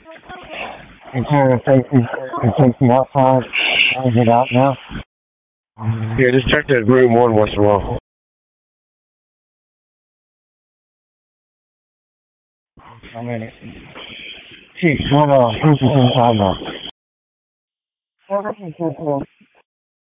And turn and face the outside. Is it out now? Yeah, just check that room one once in a while. I mean, Chief, who's inside now?